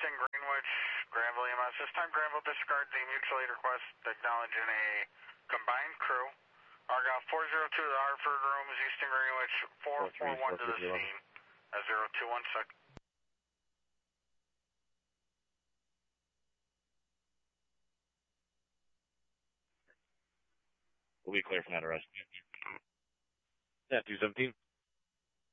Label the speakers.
Speaker 1: Easton Greenwich, Granville EMS. This time Granville disregard the mutual aid request acknowledging a combined crew. Argonne 402 to the Hartford rooms, Easton Greenwich 441 to the scene. 0216.
Speaker 2: We'll be clear from that arrest. Yeah, 217.